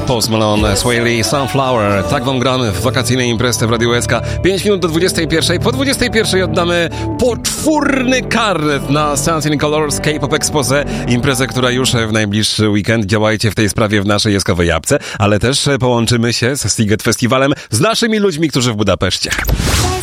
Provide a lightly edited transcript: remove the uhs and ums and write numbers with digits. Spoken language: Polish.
Post Malone, Swae Lee, Sunflower. Tak wam gramy w wakacyjnej imprezie w Radiu SK. 5 minut do 21. Po 21 oddamy poczwórny karnet na Sounds in Colors K-Pop Expose. Imprezę, która już w najbliższy weekend. Działajcie w tej sprawie w naszej jeskowej japce, ale też połączymy się z Sziget Festiwalem z naszymi ludźmi, którzy w Budapeszcie.